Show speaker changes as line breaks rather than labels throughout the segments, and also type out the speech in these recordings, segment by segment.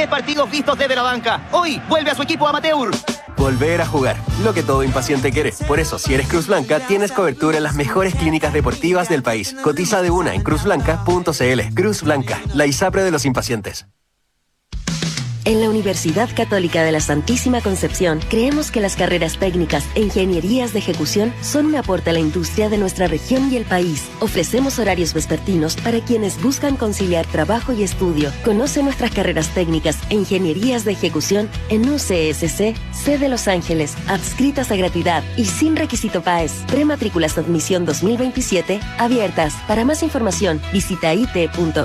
10 partidos vistos desde la banca. Hoy vuelve a su equipo amateur.
Volver a jugar, lo que todo impaciente quiere. Por eso, si eres Cruz Blanca, tienes cobertura en las mejores clínicas deportivas del país. Cotiza de una en cruzblanca.cl. Cruz Blanca, la ISAPRE de los impacientes.
En la Universidad Católica de la Santísima Concepción, creemos que las carreras técnicas e ingenierías de ejecución son un aporte a la industria de nuestra región y el país. Ofrecemos horarios vespertinos para quienes buscan conciliar trabajo y estudio. Conoce nuestras carreras técnicas e ingenierías de ejecución en UCSC, sede Los Ángeles, adscritas a gratuidad y sin requisito PAES. Prematrículas de admisión 2027 abiertas. Para más información, visita it.ucsc.cl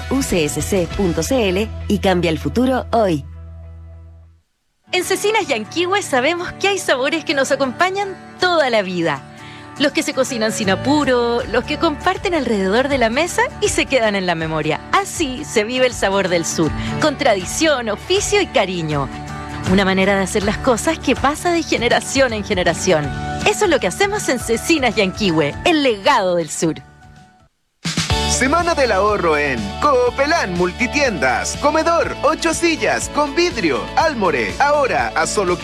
y cambia el futuro hoy.
En Cecinas Yanquihue sabemos que hay sabores que nos acompañan toda la vida. Los que se cocinan sin apuro, los que comparten alrededor de la mesa y se quedan en la memoria. Así se vive el sabor del sur, con tradición, oficio y cariño. Una manera de hacer las cosas que pasa de generación en generación. Eso es lo que hacemos en Cecinas Yanquihue, el legado del sur.
Semana del ahorro en Coopelán Multitiendas. Comedor, 8 sillas con vidrio. Almore, ahora a solo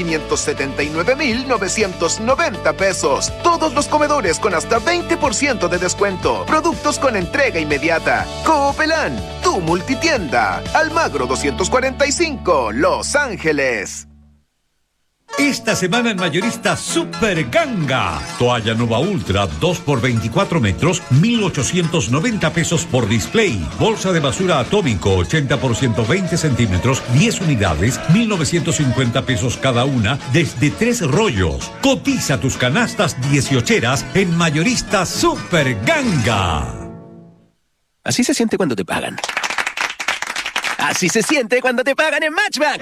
579,990 pesos. Todos los comedores con hasta 20% de descuento. Productos con entrega inmediata. Coopelán, tu multitienda. Almagro 245, Los Ángeles.
Esta semana en Mayorista Super Ganga. Toalla Nova Ultra 2 por 24 metros, 1,890 pesos por display. Bolsa de basura atómico 80 por 120 centímetros, 10 unidades, 1,950 pesos cada una, desde 3 rollos. Cotiza tus canastas 18eras en Mayorista Super Ganga.
Así se siente cuando te pagan. Así se siente cuando te pagan en Matchbank.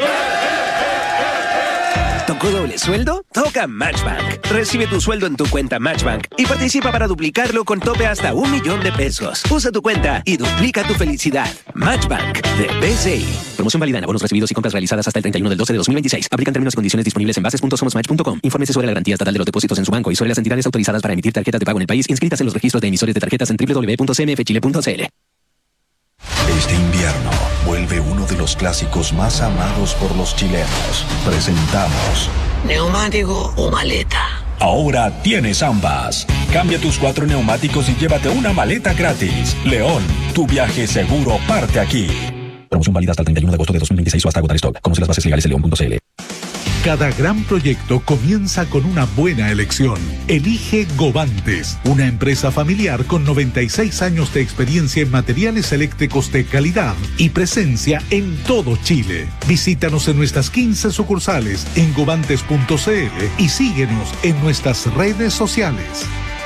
¿Tocó doble sueldo? Toca Matchbank. Recibe tu sueldo en tu cuenta Matchbank y participa para duplicarlo con tope hasta 1 millón de pesos. Usa tu cuenta y duplica tu felicidad. Matchbank de BCI. Promoción válida en abonos recibidos y compras realizadas hasta el 31 del 12 de 2026. Aplican términos y condiciones disponibles en bases.somosmatch.com. Infórmese sobre la garantía estatal de los depósitos en su banco y sobre las entidades autorizadas para emitir tarjetas de pago en el país inscritas en los registros de emisores de tarjetas en www.cmfchile.cl.
Este invierno vuelve uno de los clásicos más amados por los chilenos. Presentamos
¿neumático o maleta?
Ahora tienes ambas. Cambia tus 4 neumáticos y llévate una maleta gratis. León, tu viaje seguro parte aquí. Promoción válida hasta el 31 de agosto de 2026 o hasta agotar stock. Conoce las bases legales en león.cl.
Cada gran proyecto comienza con una buena elección. Elige Govantes, una empresa familiar con 96 años de experiencia en materiales eléctricos de calidad y presencia en todo Chile. Visítanos en nuestras 15 sucursales en govantes.cl y síguenos en nuestras redes sociales.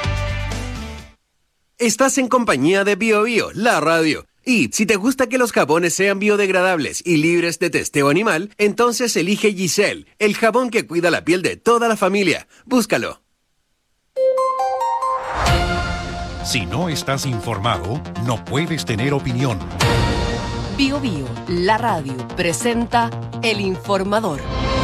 Estás en compañía de BioBio, la radio. Y si te gusta que los jabones sean biodegradables y libres de testeo animal, entonces elige Giselle, el jabón que cuida la piel de toda la familia. Búscalo.
Si no estás informado, no puedes tener opinión.
BioBio, la radio, presenta El Informador.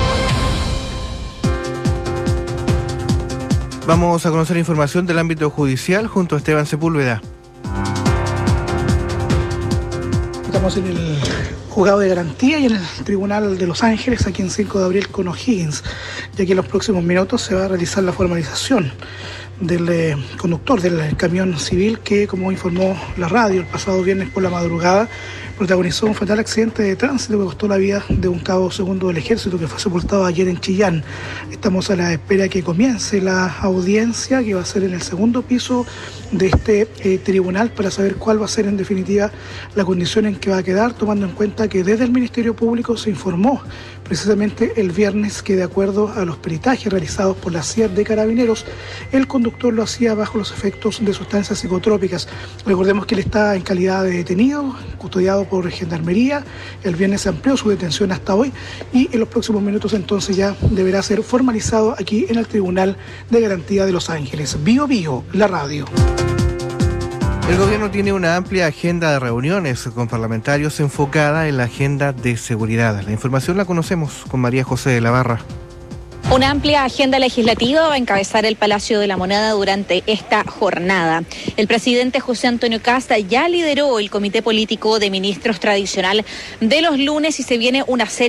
Vamos a conocer información del ámbito judicial junto a Esteban Sepúlveda.
Estamos en el juzgado de garantía y en el tribunal de Los Ángeles, aquí en 5 de abril con O'Higgins, ya que en los próximos minutos se va a realizar la formalización del conductor del camión civil que, como informó la radio el pasado viernes por la madrugada, protagonizó un fatal accidente de tránsito que costó la vida de un cabo segundo del ejército que fue sepultado ayer en Chillán. Estamos a la espera que comience la audiencia, que va a ser en el segundo piso de este tribunal, para saber cuál va a ser en definitiva la condición en que va a quedar, tomando en cuenta que desde el Ministerio Público se informó precisamente el viernes que, de acuerdo a los peritajes realizados por la CIA de Carabineros, el conductor lo hacía bajo los efectos de sustancias psicotrópicas. Recordemos que él está en calidad de detenido, custodiado por Gendarmería. El viernes se amplió su detención hasta hoy y en los próximos minutos entonces ya deberá ser formalizado aquí en el Tribunal de Garantía de Los Ángeles. BioBio, la radio.
El gobierno tiene una amplia agenda de reuniones con parlamentarios enfocada en la agenda de seguridad. La información la conocemos con María José de la Barra.
Una amplia agenda legislativa va a encabezar el Palacio de la Moneda durante esta jornada. El presidente José Antonio Kast ya lideró el Comité Político de Ministros tradicional de los lunes y se viene una serie